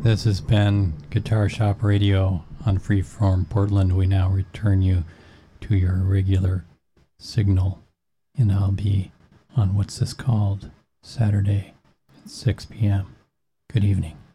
This has been Guitar Shop Radio on Freeform Portland. We now return you to your regular signal, and I'll be on What's This Called Saturday at 6 p.m. Good evening.